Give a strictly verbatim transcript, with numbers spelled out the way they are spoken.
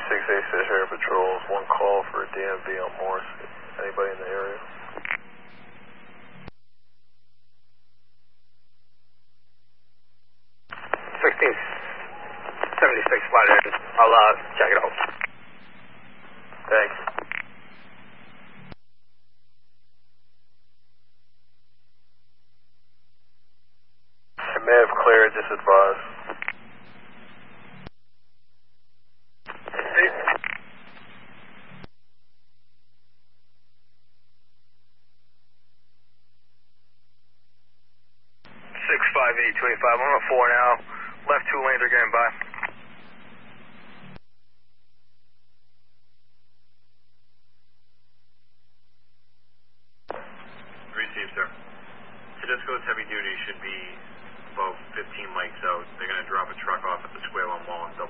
six eight Fish Air Patrols, one call for a D M V on Morris. Anybody in the area? sixteen seventy-six flight in. I'll uh, check it out. Thanks. I may have cleared, just advise. six five eight twenty-five, I'm on four now. Left two lanes are getting by. Received, sir. Tedesco's heavy duty should be about fifteen mics out. They're going to drop a truck off at the square one wall and double